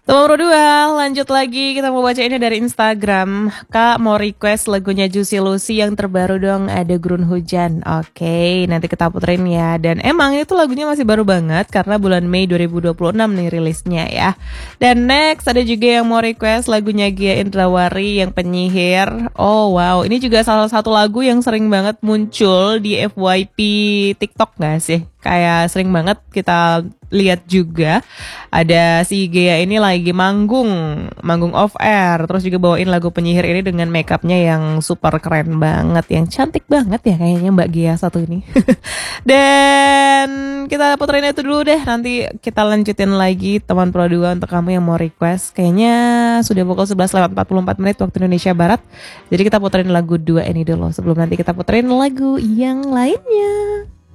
Teman Pro 2, lanjut lagi. Kita mau baca ini dari Instagram. Kak mau request lagunya Juicy Lucy yang terbaru dong, ada Gurun Hujan. Oke, nanti kita puterin ya. Dan emang itu lagunya masih baru banget karena bulan Mei 2026 nih rilisnya ya. Dan next ada juga yang mau request lagunya Gia Indrawari yang Penyihir. Oh wow, ini juga salah satu lagu yang sering banget muncul di FYP TikTok gak sih? Kayak sering banget kita lihat juga ada si Gea ini lagi manggung off air, terus juga bawain lagu Penyihir ini dengan makeupnya yang super keren banget, yang cantik banget ya kayaknya Mbak Gea satu ini. Dan kita puterin itu dulu deh, nanti kita lanjutin lagi teman Pro 2 untuk kamu yang mau request. Kayaknya sudah pukul 11:44 waktu Indonesia Barat, jadi kita puterin lagu 2 ini dulu sebelum nanti kita puterin lagu yang lainnya.